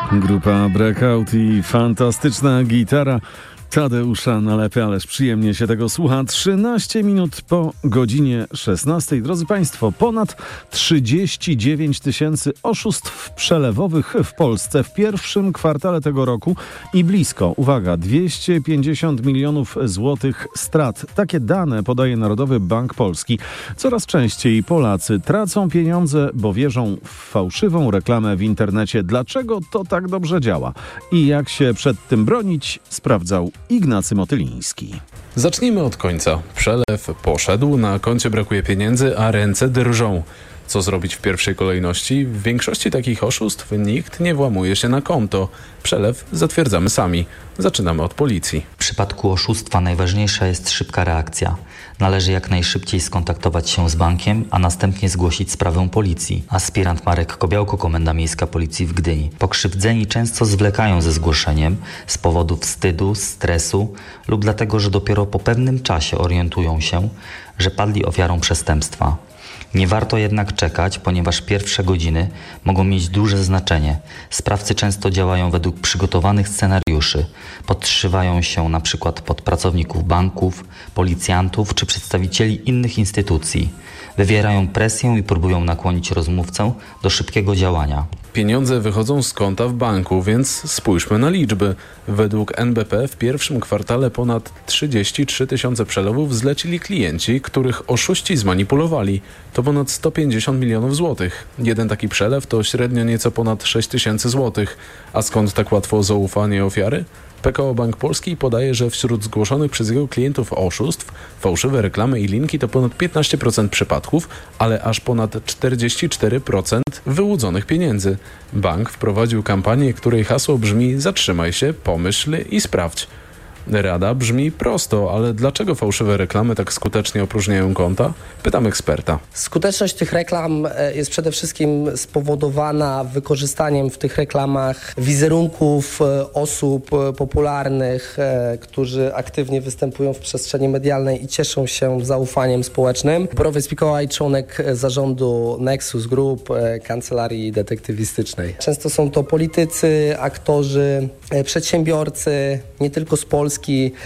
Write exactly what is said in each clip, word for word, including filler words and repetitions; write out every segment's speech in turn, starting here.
Grupa Breakout i fantastyczna gitara Tadeusza Nalepy, ależ przyjemnie się tego słucha. trzynaście minut po godzinie szesnastej. Drodzy Państwo, ponad trzydzieści dziewięć tysięcy oszustw przelewowych w Polsce w pierwszym kwartale tego roku i blisko, uwaga, dwieście pięćdziesiąt milionów złotych strat. Takie dane podaje Narodowy Bank Polski. Coraz częściej Polacy tracą pieniądze, bo wierzą w fałszywą reklamę w internecie. Dlaczego to tak dobrze działa? I jak się przed tym bronić, sprawdzał Ignacy Motyliński. Zacznijmy od końca. Przelew poszedł, na koncie brakuje pieniędzy, a ręce drżą. Co zrobić w pierwszej kolejności? W większości takich oszustw nikt nie włamuje się na konto. Przelew zatwierdzamy sami. Zaczynamy od policji. W przypadku oszustwa najważniejsza jest szybka reakcja. Należy jak najszybciej skontaktować się z bankiem, a następnie zgłosić sprawę policji. Aspirant Marek Kobiałko, Komenda Miejska Policji w Gdyni. Pokrzywdzeni często zwlekają ze zgłoszeniem z powodu wstydu, stresu lub dlatego, że dopiero po pewnym czasie orientują się, że padli ofiarą przestępstwa. Nie warto jednak czekać, ponieważ pierwsze godziny mogą mieć duże znaczenie. Sprawcy często działają według przygotowanych scenariuszy. Podszywają się na przykład pod pracowników banków, policjantów czy przedstawicieli innych instytucji. Wywierają presję i próbują nakłonić rozmówcę do szybkiego działania. Pieniądze wychodzą z konta w banku, więc spójrzmy na liczby. Według N B P w pierwszym kwartale ponad trzydzieści trzy tysiące przelewów zlecili klienci, których oszuści zmanipulowali. To ponad sto pięćdziesiąt milionów złotych. Jeden taki przelew to średnio nieco ponad sześć tysięcy złotych. A skąd tak łatwo zaufanie ofiary? P K O Bank Polski podaje, że wśród zgłoszonych przez jego klientów oszustw, fałszywe reklamy i linki to ponad piętnaście procent przypadków, ale aż ponad czterdzieści cztery procent wyłudzonych pieniędzy. Bank wprowadził kampanię, której hasło brzmi: zatrzymaj się, pomyśl i sprawdź. Rada brzmi prosto, ale dlaczego fałszywe reklamy tak skutecznie opróżniają konta? Pytam eksperta. Skuteczność tych reklam jest przede wszystkim spowodowana wykorzystaniem w tych reklamach wizerunków osób popularnych, którzy aktywnie występują w przestrzeni medialnej i cieszą się zaufaniem społecznym. Borowiec Mikołaj, członek zarządu Nexus Group, kancelarii detektywistycznej. Często są to politycy, aktorzy, przedsiębiorcy, nie tylko z Polski,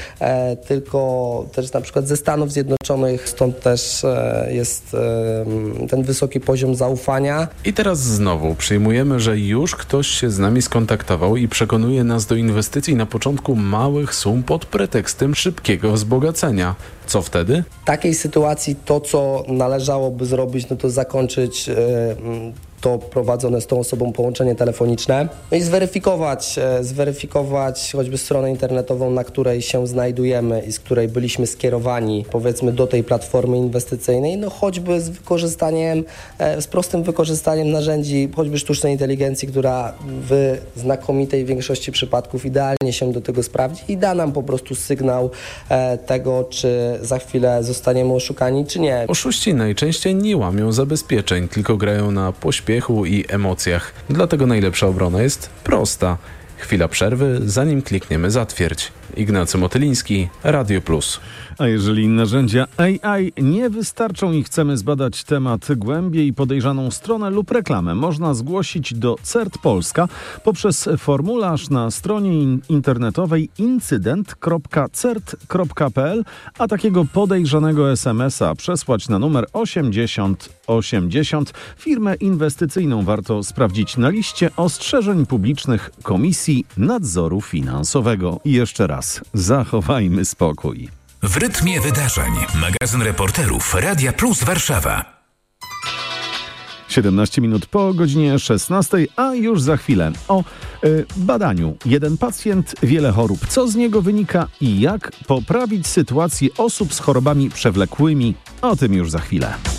E, tylko też na przykład ze Stanów Zjednoczonych, stąd też e, jest e, ten wysoki poziom zaufania. I teraz znowu przyjmujemy, że już ktoś się z nami skontaktował i przekonuje nas do inwestycji na początku małych sum pod pretekstem szybkiego wzbogacenia. Co wtedy? W takiej sytuacji to, co należałoby zrobić, no to zakończyć e, to prowadzone z tą osobą połączenie telefoniczne, no i zweryfikować, e, zweryfikować choćby stronę internetową, na której się znajdujemy i z której byliśmy skierowani, powiedzmy, do tej platformy inwestycyjnej, no choćby z wykorzystaniem, e, z prostym wykorzystaniem narzędzi, choćby sztucznej inteligencji, która w znakomitej większości przypadków idealnie się do tego sprawdzi i da nam po prostu sygnał e, tego, czy za chwilę zostaniemy oszukani, czy nie. Oszuści najczęściej nie łamią zabezpieczeń, tylko grają na pośpiechu i emocjach. Dlatego najlepsza obrona jest prosta. Chwila przerwy, zanim klikniemy zatwierdź. Ignacy Motyliński, Radio Plus. A jeżeli narzędzia A I nie wystarczą i chcemy zbadać temat głębiej, podejrzaną stronę lub reklamę można zgłosić do C E R T Polska poprzez formularz na stronie internetowej incydent kropka cert kropka p l, a takiego podejrzanego es em es a przesłać na numer osiemdziesiąt osiemdziesiąt. Firmę inwestycyjną warto sprawdzić na liście ostrzeżeń publicznych Komisji Nadzoru Finansowego. I jeszcze raz, zachowajmy spokój. W rytmie wydarzeń. Magazyn reporterów Radia Plus Warszawa. siedemnaście minut po godzinie szesnastej, a już za chwilę o y, badaniu. Jeden pacjent, wiele chorób. Co z niego wynika i jak poprawić sytuację osób z chorobami przewlekłymi? O tym już za chwilę.